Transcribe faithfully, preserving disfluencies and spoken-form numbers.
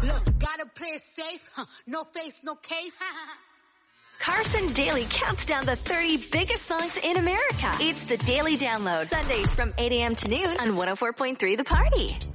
Look, gotta play it safe. Huh. No face, no case. Carson Daly counts down the thirty biggest songs in America. It's the Daily Download. Sundays from eight a.m. to noon on one oh four point three The Party.